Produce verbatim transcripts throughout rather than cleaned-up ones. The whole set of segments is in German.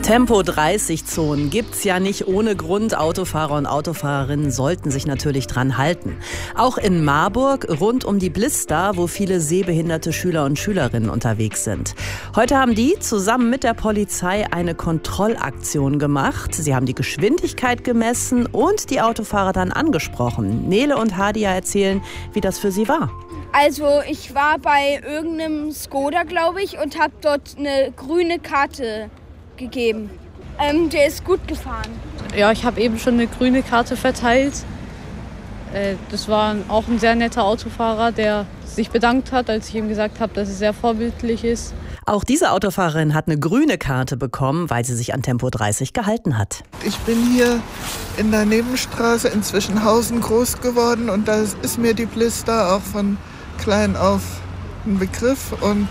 Tempo dreißig Zonen gibt's ja nicht ohne Grund. Autofahrer und Autofahrerinnen sollten sich natürlich dran halten. Auch in Marburg rund um die Blister, wo viele sehbehinderte Schüler und Schülerinnen unterwegs sind. Heute haben die zusammen mit der Polizei eine Kontrollaktion gemacht. Sie haben die Geschwindigkeit gemessen und die Autofahrer dann angesprochen. Nele und Hadia erzählen, wie das für sie war. Also ich war bei irgendeinem Skoda, glaube ich, und habe dort eine grüne Karte gegeben. Ähm, der ist gut gefahren. Ja, ich habe eben schon eine grüne Karte verteilt. Äh, das war auch ein sehr netter Autofahrer, der sich bedankt hat, als ich ihm gesagt habe, dass es sehr vorbildlich ist. Auch diese Autofahrerin hat eine grüne Karte bekommen, weil sie sich an Tempo dreißig gehalten hat. Ich bin hier in der Nebenstraße in Zwischenhausen groß geworden und da ist mir die Blister auch von klein auf ein Begriff. Und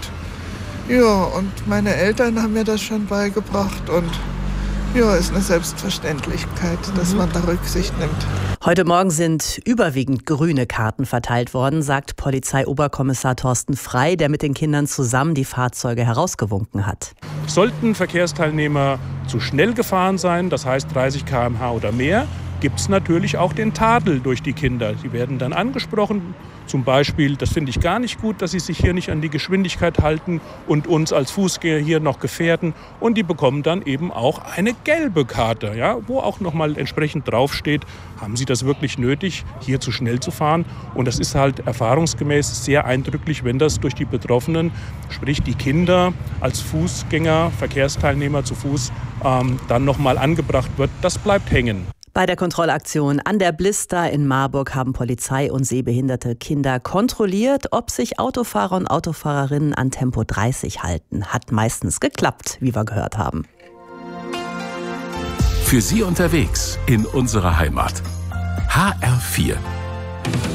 ja, und meine Eltern haben mir das schon beigebracht und ja, ist eine Selbstverständlichkeit, dass man da Rücksicht nimmt. Heute Morgen sind überwiegend grüne Karten verteilt worden, sagt Polizeioberkommissar Thorsten Frei, der mit den Kindern zusammen die Fahrzeuge herausgewunken hat. Sollten Verkehrsteilnehmer zu schnell gefahren sein, das heißt dreißig Kilometer pro Stunde oder mehr, gibt es natürlich auch den Tadel durch die Kinder. Sie werden dann angesprochen. Zum Beispiel, das finde ich gar nicht gut, dass sie sich hier nicht an die Geschwindigkeit halten und uns als Fußgänger hier noch gefährden. Und die bekommen dann eben auch eine gelbe Karte, ja, wo auch nochmal entsprechend draufsteht, haben sie das wirklich nötig, hier zu schnell zu fahren. Und das ist halt erfahrungsgemäß sehr eindrücklich, wenn das durch die Betroffenen, sprich die Kinder als Fußgänger, Verkehrsteilnehmer zu Fuß, ähm, dann nochmal angebracht wird. Das bleibt hängen. Bei der Kontrollaktion an der Blister in Marburg haben Polizei und sehbehinderte Kinder kontrolliert, ob sich Autofahrer und Autofahrerinnen an Tempo dreißig halten. Hat meistens geklappt, wie wir gehört haben. Für Sie unterwegs in unserer Heimat. H R vier.